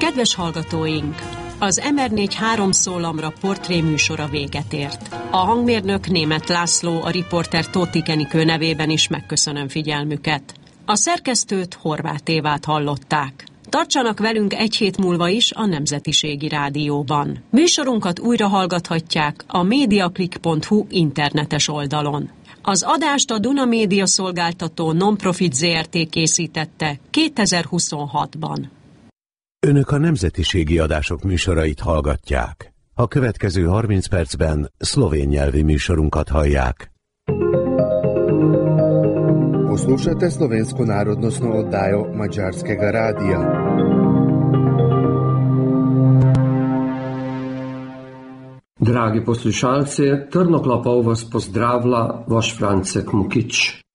Kedves hallgatóink! Az MR4 szólamra portré műsora véget ért. A hangmérnök Németh László, a riporter Tóth Enikő nevében is megköszönöm figyelmüket. A szerkesztőt, Horváth Évát hallották. Tartsanak velünk egy hét múlva is a Nemzetiségi Rádióban. Műsorunkat újra hallgathatják a mediaclick.hu internetes oldalon. Az adást a Duna Média szolgáltató non-profit Zrt. Készítette 2026-ban. Önök a nemzetiségi adások műsorait hallgatják. A következő 30 percben szlovén nyelvi műsorunkat hallják. Poslušate Slovensko narodnostno oddajo Mađarskega radija. Dragi poslušalci, Trnoklapov vas pozdravlja vaš Francek Mukič.